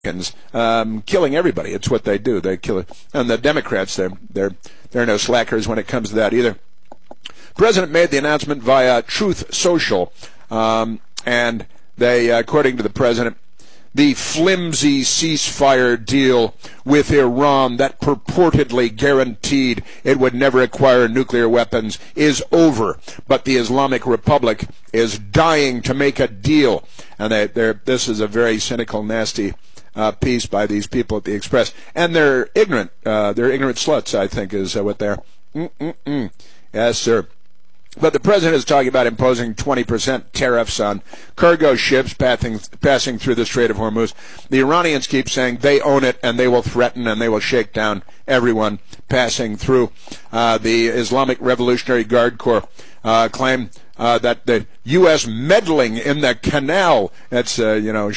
killing everybody. It's what they do. They kill it. And the Democrats, they're no slackers when it comes to that either. The president made the announcement via Truth Social, and they, according to the president, the flimsy ceasefire deal with Iran that purportedly guaranteed it would never acquire nuclear weapons is over. But the Islamic Republic is dying to make a deal. And this is a very cynical, nasty piece by these people at the Express. And they're ignorant. They're ignorant sluts, I think, is what they're. Yes, sir. But the president is talking about imposing 20% tariffs on cargo ships passing through the Strait of Hormuz. The Iranians keep saying they own it and they will threaten and they will shake down everyone passing through. The Islamic Revolutionary Guard Corps claim that the U.S. meddling in the canal, that's, there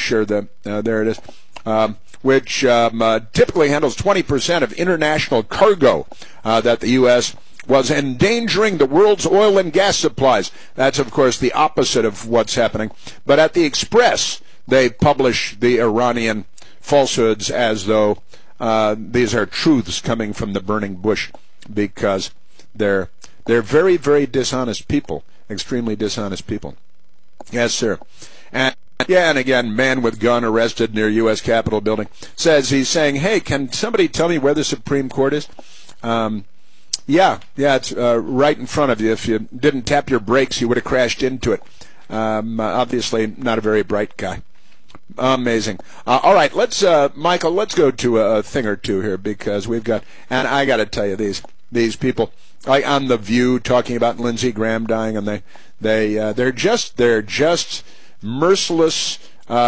it is, which typically handles 20% of international cargo that the U.S. was endangering the world's oil and gas supplies. That's, of course, the opposite of what's happening. But at the Express, they publish the Iranian falsehoods as though these are truths coming from the burning bush, because they're very, very dishonest people, extremely dishonest people. Yes, sir. And again, man with gun arrested near U.S. Capitol building. He's saying, hey, can somebody tell me where the Supreme Court is? Yeah, it's right in front of you. If you didn't tap your brakes, you would have crashed into it. Obviously, not a very bright guy. Amazing. All right, Michael, let's go to a thing or two here, because we've got, and I got to tell you, these people, like on The View, talking about Lindsey Graham dying, and they're just merciless.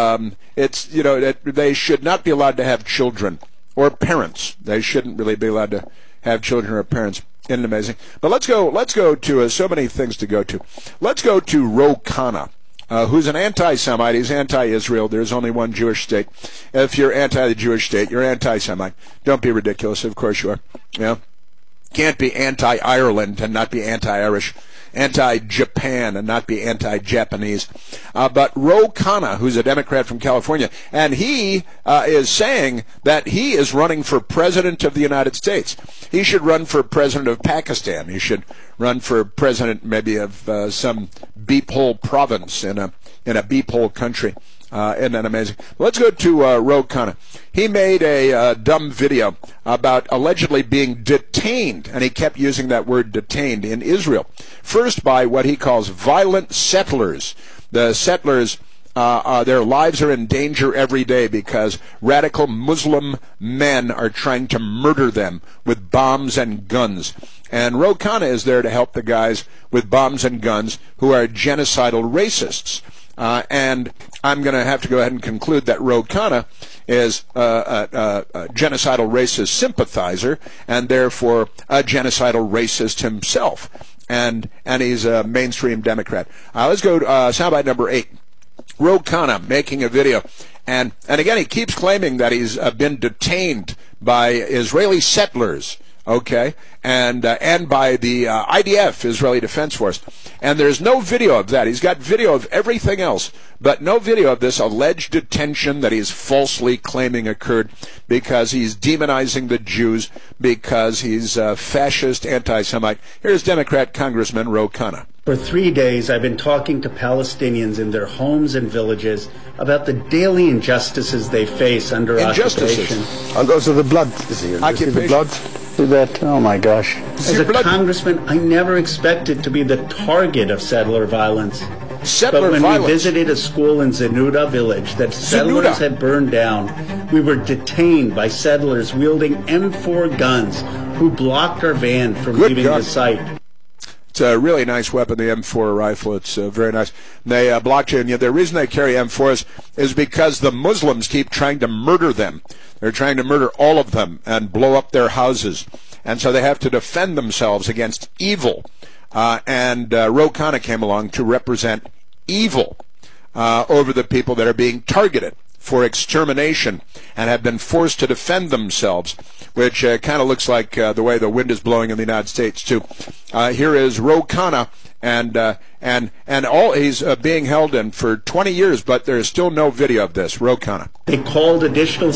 It's, they should not be allowed to have children or parents. They shouldn't really be allowed to have children or parents. Isn't it amazing? But let's go to so many things to go to. Let's go to Ro Khanna, who's an anti-Semite. He's anti-Israel. There's only one Jewish state. If you're anti the Jewish state, you're anti-Semite. Don't be ridiculous. Of course you are. Can't be anti-Ireland and not be anti-Irish. Anti-Japan and not be anti-Japanese. But Ro Khanna, who's a Democrat from California, and he is saying that he is running for president of the United States. He should run for president of Pakistan. He should run for president maybe of some beep-hole province in a beep-hole country. Isn't that amazing? Let's go to Ro Khanna. He made a dumb video about allegedly being detained, and he kept using that word detained, in Israel. First by what he calls violent settlers. The settlers, their lives are in danger every day because radical Muslim men are trying to murder them with bombs and guns. And Ro Khanna is there to help the guys with bombs and guns who are genocidal racists. And I'm going to have to go ahead and conclude that Ro Khanna is a genocidal racist sympathizer, and therefore a genocidal racist himself. And he's a mainstream Democrat. Let's go to soundbite number 8. Ro Khanna making a video. And again, he keeps claiming that he's been detained by Israeli settlers. Okay, and by the IDF, Israeli Defense Force. And there's no video of that. He's got video of everything else, but no video of this alleged detention that he's falsely claiming occurred, because he's demonizing the Jews, because he's a fascist anti-Semite. Here's Democrat Congressman Ro Khanna. For 3 days, I've been talking to Palestinians in their homes and villages about the daily injustices they face under occupation. And also the blood. The blood. That, oh my gosh. As a congressman, I never expected to be the target of settler violence. But when we visited a school in Zenuda village that settlers had burned down, we were detained by settlers wielding M4 guns who blocked our van from leaving the site. It's a really nice weapon, the M4 rifle. It's very nice. They blocked you, and the reason they carry M4s is because the Muslims keep trying to murder them. They're trying to murder all of them and blow up their houses. And so they have to defend themselves against evil. And Ro Khanna came along to represent evil over the people that are being targeted for extermination and have been forced to defend themselves, which kind of looks like the way the wind is blowing in the United States, too. Here is Ro Khanna and all he's being held in for 20 years, but there is still no video of this. Ro Khanna. They called additional